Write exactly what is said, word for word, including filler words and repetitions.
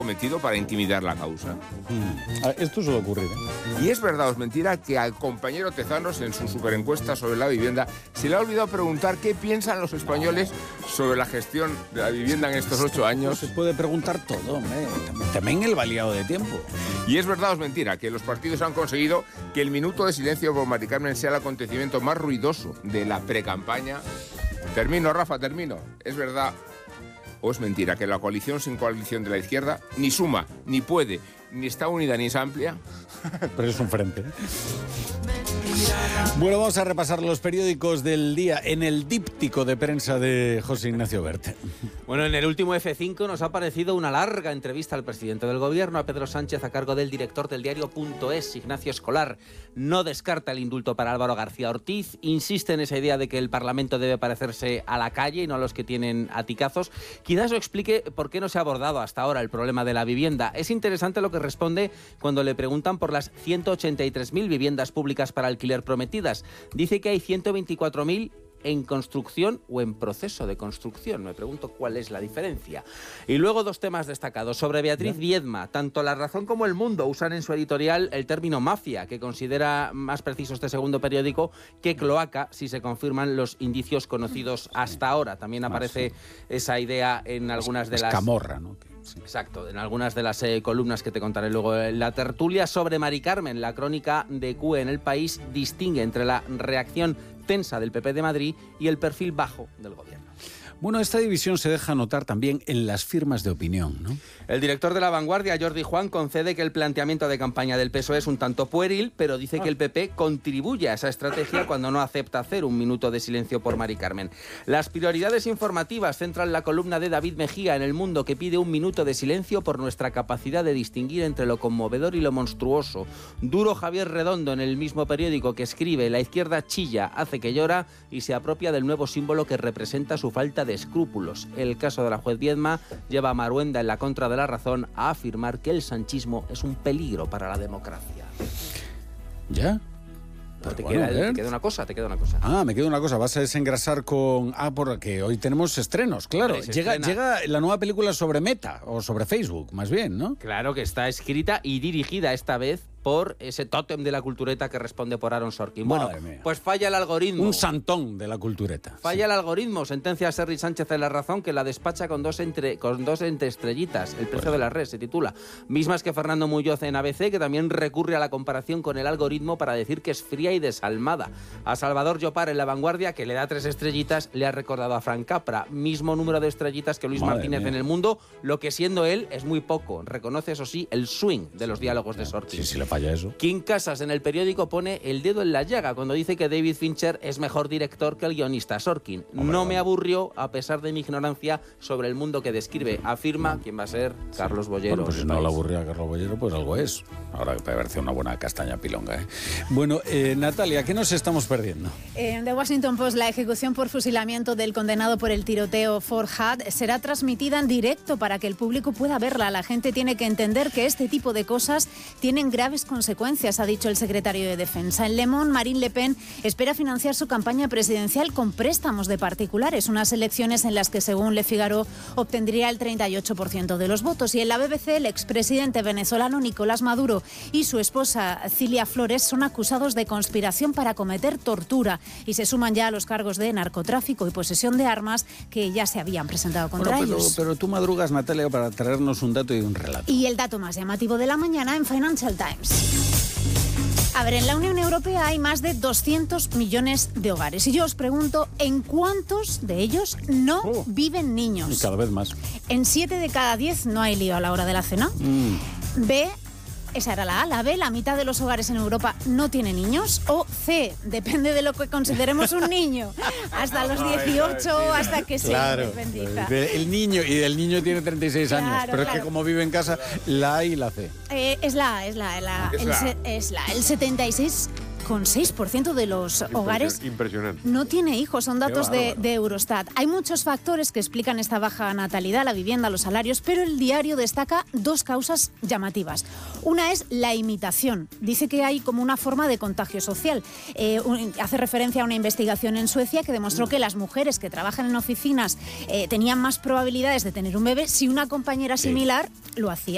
cometido para intimidar la causa. Mm. Esto suele ocurrir, ¿eh? Y es verdad o es mentira que al compañero Tezanos, en su superencuesta sobre la vivienda, se le ha olvidado preguntar qué piensan los españoles sobre la gestión de la vivienda en estos ocho años. Se puede preguntar todo, hombre. También el baleado de tiempo. Y es verdad o es mentira que los partidos han conseguido que el minuto de silencio por Mari Carmen sea el acontecimiento más ruidoso de la precampaña. Termino, Rafa, termino. Es verdad o es mentira que la coalición sin coalición de la izquierda ni suma, ni puede, ni está unida, ni es amplia. Pero es un frente. Bueno, vamos a repasar los periódicos del día en el díptico de prensa de José Ignacio Bert. Bueno, en el último F cinco nos ha aparecido una larga entrevista al presidente del gobierno, a Pedro Sánchez, a cargo del director del diario Punto Es, Ignacio Escolar. No descarta el indulto para Álvaro García Ortiz, insiste en esa idea de que el Parlamento debe parecerse a la calle y no a los que tienen aticazos. Quizás eso explique por qué no se ha abordado hasta ahora el problema de la vivienda. Es interesante lo que responde cuando le preguntan por las ciento ochenta y tres mil viviendas públicas para alquiler prometidas. Dice que hay ciento veinticuatro mil en construcción o en proceso de construcción. Me pregunto cuál es la diferencia. Y luego dos temas destacados. Sobre Beatriz Viedma, tanto La Razón como El Mundo usan en su editorial el término mafia, que considera más preciso este segundo periódico que cloaca, si se confirman los indicios conocidos hasta ahora. También aparece esa idea en algunas de las... Camorra, ¿no? Sí. Exacto, en algunas de las eh, columnas que te contaré luego. La tertulia sobre Mari Carmen, la crónica de C U E en El País, distingue entre la reacción tensa del P P de Madrid y el perfil bajo del gobierno. Bueno, esta división se deja notar también en las firmas de opinión, ¿no? El director de La Vanguardia, Jordi Juan, concede que el planteamiento de campaña del P S O E es un tanto pueril, pero dice que el P P contribuye a esa estrategia cuando no acepta hacer un minuto de silencio por Mari Carmen. Las prioridades informativas centran la columna de David Mejía en El Mundo, que pide un minuto de silencio por nuestra capacidad de distinguir entre lo conmovedor y lo monstruoso. Duro Javier Redondo, en el mismo periódico, que escribe: la izquierda chilla, hace que llora y se apropia del nuevo símbolo que representa su falta de escrúpulos. El caso de la juez Viedma lleva a Maruenda, en La Contra de La Razón, a afirmar que el sanchismo es un peligro para la democracia. ¿Ya? Pero te, bueno, queda, te queda una cosa, te queda una cosa. Ah, me queda una cosa. Vas a desengrasar con... Ah, porque hoy tenemos estrenos, claro. Hombre, llega, llega la nueva película sobre Meta, o sobre Facebook, más bien, ¿no? Claro, que está escrita y dirigida esta vez por ese tótem de la cultureta que responde por Aaron Sorkin. Bueno, pues falla el algoritmo. Un santón de la cultureta. Falla sí. el algoritmo. Sentencia a Serri Sánchez de La Razón, que la despacha con dos entre, con dos entre estrellitas. El precio pues. de la red se titula. Mismas que Fernando Muñoz en A B C, que también recurre a la comparación con el algoritmo para decir que es fría y desalmada. A Salvador Llopar en La Vanguardia, que le da tres estrellitas, le ha recordado a Frank Capra. Mismo número de estrellitas que Luis Madre Martínez mía. en El Mundo, lo que siendo él es muy poco. Reconoce, eso sí, el swing de los diálogos de Sorkin. Sí, sí, le falla eso. Kim Casas en El Periódico pone el dedo en la llaga cuando dice que David Fincher es mejor director que el guionista Sorkin. Hombre, no me aburrió a pesar de mi ignorancia sobre el mundo que describe. Afirma quién va a ser Carlos Bollero. Bueno, pues si no le aburrió a Carlos Bollero, pues algo es. Ahora que parece una buena castaña pilonga, ¿eh? Bueno, eh, Natalia, ¿qué nos estamos perdiendo? En The Washington Post, la ejecución por fusilamiento del condenado por el tiroteo Fort Hood será transmitida en directo para que el público pueda verla. La gente tiene que entender que este tipo de cosas tienen graves consecuencias, ha dicho el secretario de Defensa. En Le Monde, Marine Le Pen espera financiar su campaña presidencial con préstamos de particulares, unas elecciones en las que, según Le Figaro, obtendría el treinta y ocho por ciento de los votos. Y en la B B C, el expresidente venezolano Nicolás Maduro y su esposa Cilia Flores son acusados de conspiración para cometer tortura y se suman ya a los cargos de narcotráfico y posesión de armas que ya se habían presentado contra bueno, pero, ellos. Pero tú madrugas, Natalia, para traernos un dato y un relato. Y el dato más llamativo de la mañana en Financial Times. A ver, en la Unión Europea hay más de doscientos millones de hogares. Y yo os pregunto, ¿en cuántos de ellos no oh. viven niños? Y cada vez más. En siete de cada diez no hay lío a la hora de la cena. Mm. B... Esa era la A. La B, la mitad de los hogares en Europa no tiene niños. O C, depende de lo que consideremos un niño. Hasta los dieciocho, hasta que se claro, independiza. El niño, y el niño tiene treinta y seis claro, años. Pero claro. es que como vive en casa, la A y la C. Eh, es la A, es la, la, es el, la. Se, es la El setenta y seis coma seis por ciento de los hogares no tiene hijos, son datos de, de Eurostat. Hay muchos factores que explican esta baja natalidad, la vivienda, los salarios, pero el diario destaca dos causas llamativas. Una es la imitación. Dice que hay como una forma de contagio social. Eh, un, hace referencia a una investigación en Suecia que demostró que las mujeres que trabajan en oficinas eh, tenían más probabilidades de tener un bebé si una compañera similar lo hacía.